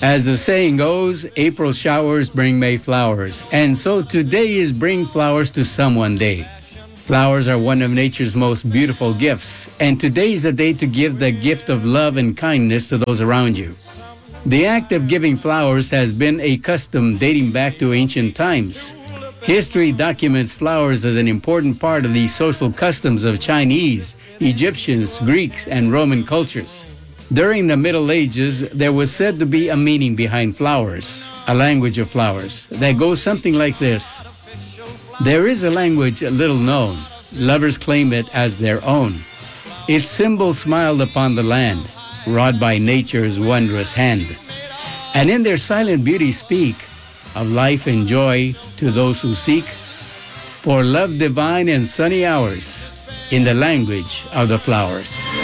As the saying goes, April showers bring May flowers. And so today is Bring Flowers to Someone Day. Flowers are one of nature's most beautiful gifts, and today is the day to give the gift of love and kindness to those around you. The act of giving flowers has been a custom dating back to ancient times. History documents flowers as an important part of the social customs of Chinese, Egyptians, Greeks, and Roman cultures. During the Middle Ages, there was said to be a meaning behind flowers, a language of flowers, that goes something like this. There is a language little known. Lovers claim it as their own. Its symbols smiled upon the land, wrought by nature's wondrous hand. And in their silent beauty speak of life and joy to those who seek for love divine and sunny hours in the language of the flowers.